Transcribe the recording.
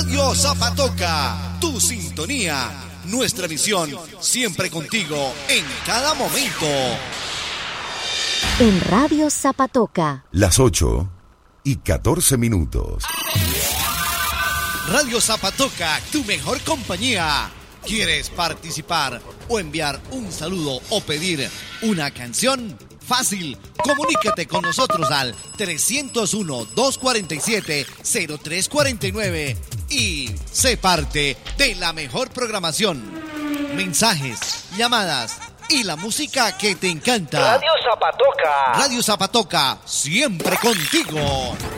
Radio Zapatoca, tu sintonía, nuestra misión, siempre contigo en cada momento. En Radio Zapatoca. Las 8:14. Radio Zapatoca, tu mejor compañía. ¿Quieres participar o enviar un saludo o pedir una canción? Fácil, comunícate con nosotros al 301-247-0349 y sé parte de la mejor programación. Mensajes, llamadas y la música que te encanta. Radio Zapatoca. Radio Zapatoca, siempre contigo.